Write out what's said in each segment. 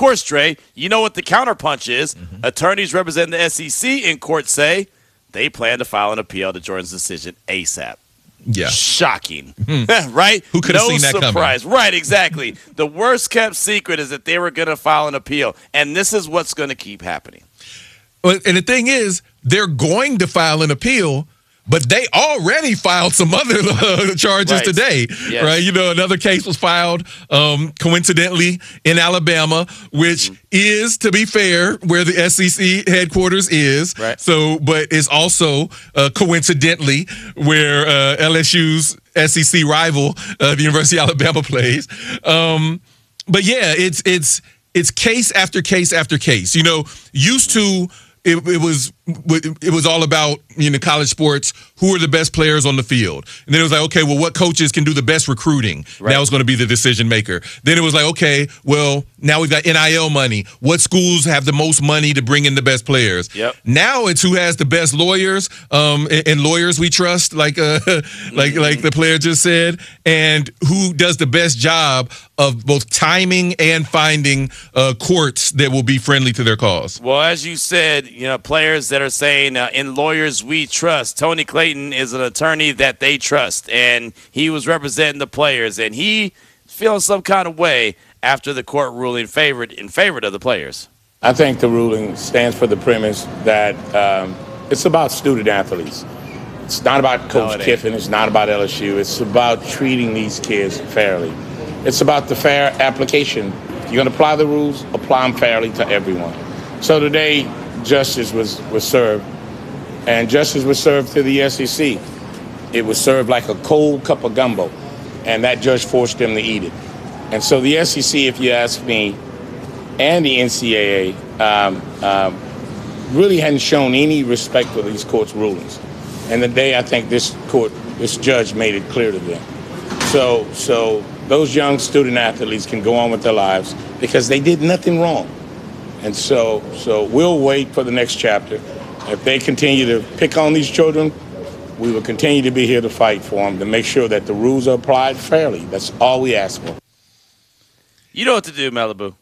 course, Dre, you know what the counterpunch is. Attorneys representing the SEC in court say they plan to file an appeal to Jordan's decision ASAP. Yeah. Shocking. Right? Who could have seen that surprise. coming? Right, exactly. The worst kept secret is that they were going to file an appeal. And this is what's going to keep happening. Well, and the thing is, they're going to file an appeal, but they already filed some other charges today, Yes. right? You know, another case was filed coincidentally in Alabama, which is, to be fair, where the SEC headquarters is. Right. So, but is also coincidentally where LSU's SEC rival, the University of Alabama, plays. But yeah, it's case after case after case. You know, used to. It was all about, you know, college sports, who are the best players on the field. And then it was like, okay, well, what coaches can do the best recruiting? Right. That was going to be the decision maker. Then it was like, okay, well, now we've got NIL money. What schools have the most money to bring in the best players? Yep. Now it's who has the best lawyers, and lawyers we trust, like like the player just said, and who does the best job of both timing and finding courts that will be friendly to their cause. Well, as you said, you know, players that are saying in lawyers we trust. Tony Clayton is an attorney that they trust, and he was representing the players, and he feeling some kind of way after the court ruling in favor of the players. I think the ruling stands for the premise that it's about student athletes. It's not about Coach Kiffin. It's not about LSU. It's about treating these kids fairly. It's about the fair application. If you're going to apply the rules, apply them fairly to everyone. So today, justice was served, and justice was served to the SEC. It was served like a cold cup of gumbo, and that judge forced them to eat it. And so the SEC, if you ask me, and the NCAA really hadn't shown any respect for these court's rulings. And today, I think this judge made it clear to them. So those young student athletes can go on with their lives because they did nothing wrong. And so we'll wait for the next chapter. If they continue to pick on these children, we will continue to be here to fight for them, to make sure that the rules are applied fairly. That's all we ask for. You know what to do, Malibu.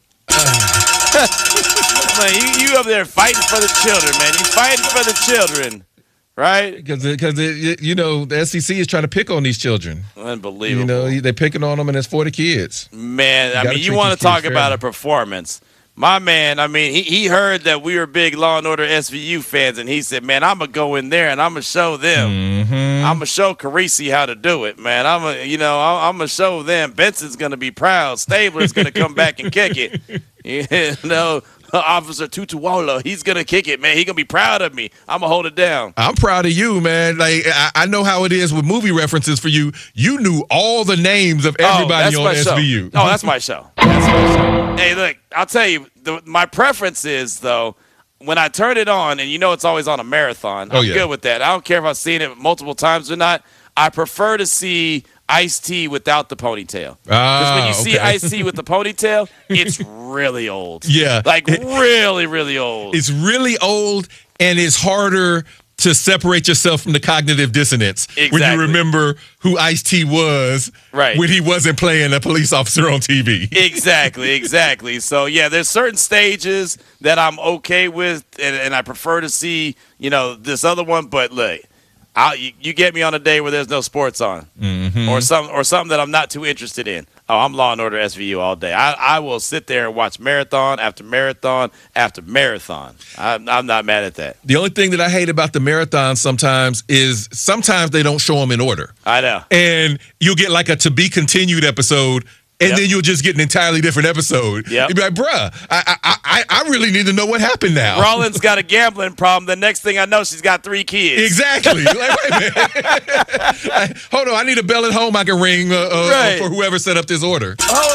Man, you up there fighting for the children, man. You fighting for the children, right? Because you know, the SEC is trying to pick on these children. Unbelievable. You know, they're picking on them, and it's for the kids. Man, I mean, you want to talk about a performance. My man, I mean, he heard that we were big Law and Order SVU fans, and he said, man, I'm going to go in there and I'm going to show them. I'm going to show Carisi how to do it, man. I'm going to show them. Benson's going to be proud. Stabler's going to come back and kick it. You know, Officer Tutuola, he's going to kick it, man. He's going to be proud of me. I'm going to hold it down. I'm proud of you, man. Like, I know how it is with movie references for you. You knew all the names of everybody on SVU. Oh, that's my show. That's my show. Hey, look, I'll tell you, my preference is, though, when I turn it on, and you know it's always on a marathon, I'm good with that. I don't care if I've seen it multiple times or not. I prefer to see Ice-T without the ponytail. Because when you see Ice-T with the ponytail, it's really old. Yeah. Like really, really old. It's really old, and it's harder to separate yourself from the cognitive dissonance when you remember who Ice-T was when he wasn't playing a police officer on TV. Exactly. So, yeah, there's certain stages that I'm okay with, and I prefer to see, you know, this other one. But, look, you get me on a day where there's no sports on or something that I'm not too interested in. Oh, I'm Law and Order SVU all day. I will sit there and watch marathon after marathon after marathon. I'm not mad at that. The only thing that I hate about the marathon sometimes is sometimes they don't show them in order. I know. And you'll get like a to be continued episode, and then you'll just get an entirely different episode. You'll be like, bruh, I really need to know what happened now. Rollins got a gambling problem. The next thing I know, she's got 3 kids. Exactly. Like, wait a minute. Hold on, I need a bell at home I can ring for whoever set up this order.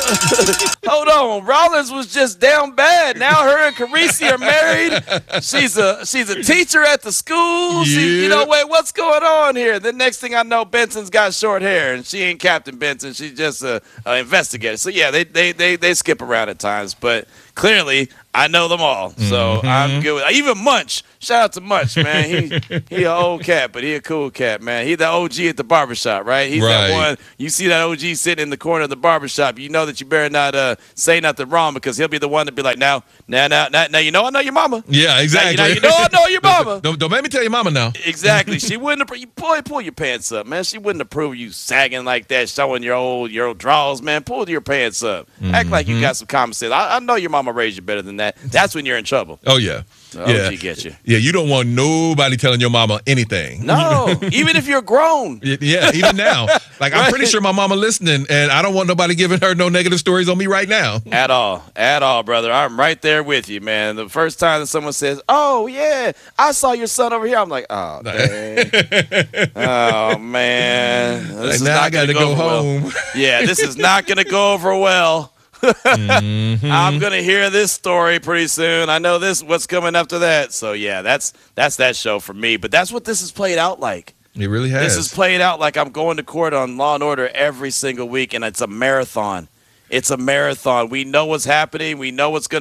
Hold on. Rollins was just down bad. Now her and Carisi are married. She's a teacher at the school. You know, wait, what's going on here? The next thing I know, Benson's got short hair, and she ain't Captain Benson. She's just an investigator. So, yeah, they skip around at times. But clearly I know them all. So I'm good with even Munch. Shout out to Munch, man. He an old cat, but he a cool cat, man. He the OG at the barbershop, right? He's that one. You see that OG sitting in the corner of the barbershop, you know that you better not say nothing wrong, because he'll be the one to be like, now, you know I know your mama. Yeah, exactly. Now, you know I know your mama. Don't make me tell your mama now. Exactly. She wouldn't pull your pants up, man. She wouldn't approve of you sagging like that, showing your old drawers, man. Pull your pants up. Act like you got some common sense. I know your mama raised you better than that. That's when you're in trouble. Oh, yeah. OG get you. Yeah, you don't want nobody telling your mama anything. No, even if you're grown. Yeah, even now. Like, I'm pretty sure my mama listening, and I don't want nobody giving her no negative stories on me right now. At all, brother. I'm right there with you, man. The first time that someone says, oh, yeah, I saw your son over here, I'm like, oh, dang. Oh, man. This is now I got to go home. Well. Yeah, this is not going to go over well. I'm gonna hear this story pretty soon. I know what's coming after that. So yeah, that's that show for me. But that's what this has played out like. It really has. This has played out like I'm going to court on Law and Order every single week, and it's a marathon. It's a marathon. We know what's happening. We know what's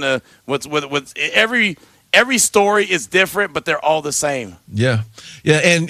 every story is different, but they're all the same. Yeah, and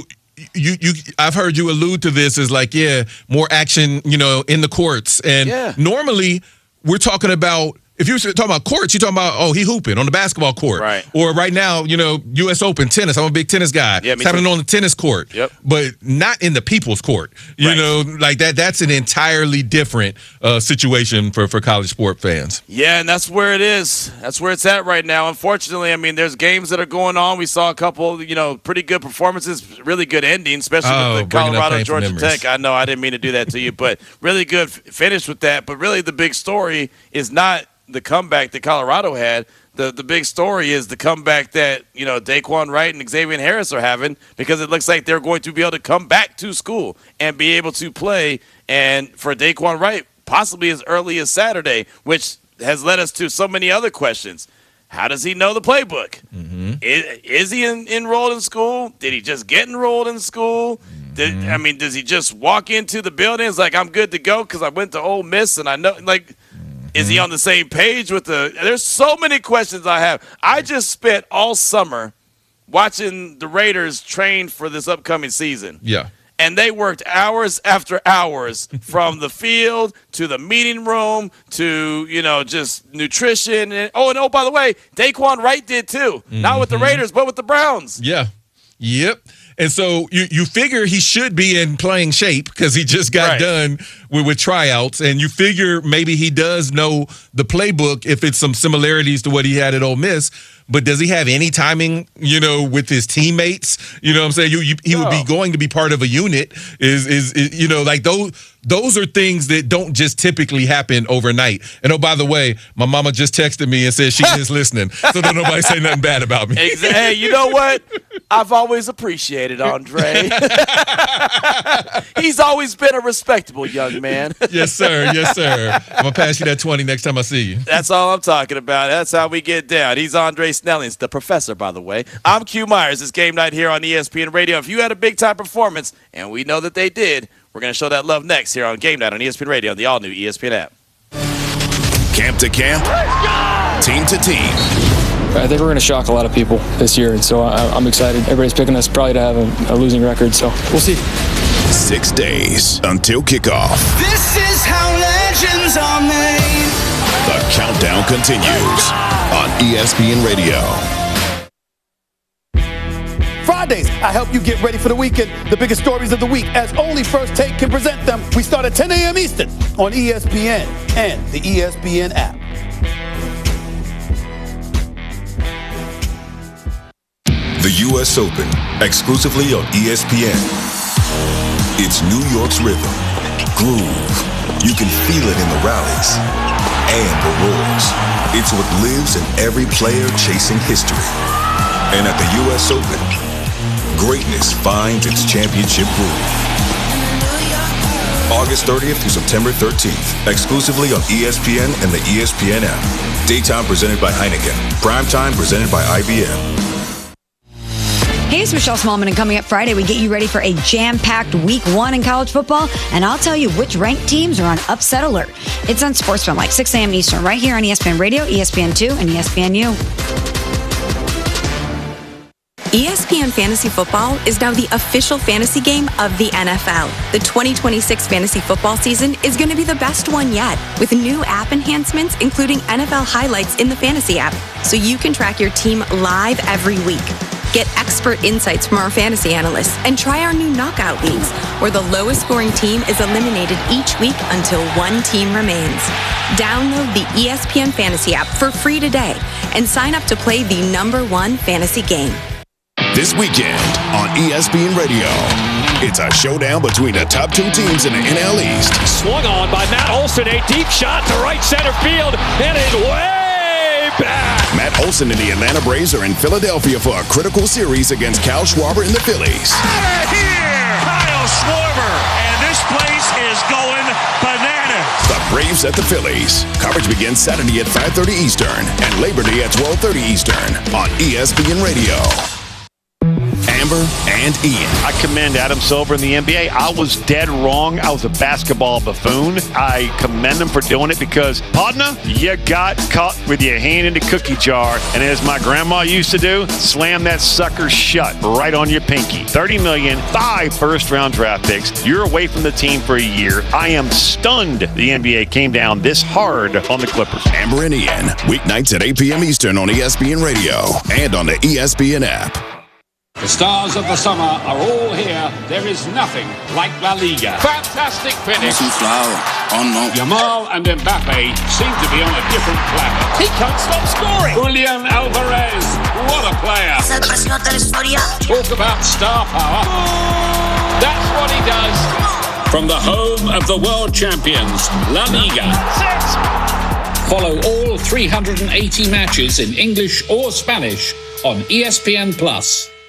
I've heard you allude to this as like, more action, in the courts, and normally we're talking about, if you're talking about courts, you're talking about, he hooping on the basketball court. Right. Or right now, U.S. Open tennis. I'm a big tennis guy. Yeah, it's happening on the tennis court. Yep. But not in the people's court. You know, like that's an entirely different situation for college sport fans. Yeah, and that's where it is. That's where it's at right now. Unfortunately, I mean, there's games that are going on. We saw a couple, pretty good performances, really good endings, especially with the Colorado Georgia Tech. I know I didn't mean to do that to you, but really good finish with that. But really the big story is not the comeback that Colorado had. The big story is the comeback that, Daquan Wright and Xavier Harris are having, because it looks like they're going to be able to come back to school and be able to play. And for Daquan Wright, possibly as early as Saturday, which has led us to so many other questions. How does he know the playbook? Mm-hmm. Is he enrolled in school? Did he just get enrolled in school? Does he just walk into the building? It's like, I'm good to go because I went to Ole Miss and I know, like, is he on the same page with there's so many questions I have. I just spent all summer watching the Raiders train for this upcoming season. Yeah. And they worked hours after hours from the field to the meeting room to, just nutrition. And by the way, Daquan Wright did too. Not with the Raiders, but with the Browns. Yeah. Yep. And so you figure he should be in playing shape because he just got done with tryouts, and you figure maybe he does know the playbook if it's some similarities to what he had at Ole Miss. But does he have any timing, with his teammates? You know what I'm saying? He would be going to be part of a unit. Is like those are things that don't just typically happen overnight. And by the way, my mama just texted me and said she is listening, so don't nobody say nothing bad about me. Hey, you know what? I've always appreciated Andre. He's always been a respectable young man. Yes, sir. Yes, sir. I'm going to pass you that 20 next time I see you. That's all I'm talking about. That's how we get down. He's Andre Snellings, the professor, by the way. I'm Q Myers. It's Game Night here on ESPN Radio. If you had a big-time performance, and we know that they did, we're going to show that love next here on Game Night on ESPN Radio, the all-new ESPN app. Camp to camp, team to team. I think we're going to shock a lot of people this year, and so I'm excited. Everybody's picking us probably to have a losing record, so we'll see. 6 days until kickoff. This is how legends are made. The countdown continues on ESPN Radio. Fridays, I help you get ready for the weekend. The biggest stories of the week, as only First Take can present them. We start at 10 a.m. Eastern on ESPN and the ESPN app. The U.S. Open, exclusively on ESPN. It's New York's rhythm, groove. You can feel it in the rallies and the roars. It's what lives in every player chasing history. And at the U.S. Open, greatness finds its championship groove. August 30th through September 13th, exclusively on ESPN and the ESPN app. Daytime presented by Heineken. Primetime presented by IBM. Hey, it's Michelle Smallman, and coming up Friday, we get you ready for a jam-packed week 1 in college football, and I'll tell you which ranked teams are on upset alert. It's on SportsFilm, like 6 a.m. Eastern, right here on ESPN Radio, ESPN2, and ESPNU. ESPN Fantasy Football is now the official fantasy game of the NFL. The 2026 fantasy football season is going to be the best one yet, with new app enhancements, including NFL highlights in the fantasy app, so you can track your team live every week. Get expert insights from our fantasy analysts and try our new knockout leagues, where the lowest scoring team is eliminated each week until one team remains. Download the ESPN Fantasy app for free today and sign up to play the #1 fantasy game. This weekend on ESPN Radio, it's a showdown between the top 2 teams in the NL East. Swung on by Matt Olson, a deep shot to right center field, and it's way back. Matt Olson and the Atlanta Braves are in Philadelphia for a critical series against Kyle Schwarber and the Phillies. Out of here, Kyle Schwarber, and this place is going bananas. The Braves at the Phillies. Coverage begins Saturday at 5:30 Eastern and Labor Day at 12:30 Eastern on ESPN Radio. Amber and Ian. I commend Adam Silver in the NBA. I was dead wrong. I was a basketball buffoon. I commend him for doing it because, partner, you got caught with your hand in the cookie jar. And as my grandma used to do, slam that sucker shut right on your pinky. $30 million, 5 first-round draft picks. You're away from the team for a year. I am stunned the NBA came down this hard on the Clippers. Amber and Ian, weeknights at 8 p.m. Eastern on ESPN Radio and on the ESPN app. The stars of the summer are all here. There is nothing like La Liga. Fantastic finish. Yamal and Mbappe seem to be on a different planet. He can't stop scoring. Julian Alvarez, what a player. Talk about star power. That's what he does. From the home of the world champions, La Liga. Follow all 380 matches in English or Spanish on ESPN+.